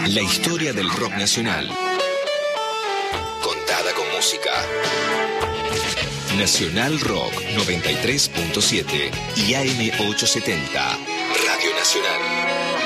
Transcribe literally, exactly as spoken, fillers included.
La historia del rock nacional. Contada con música. Nacional Rock noventa y tres punto siete y A M ochocientos setenta. Radio Nacional.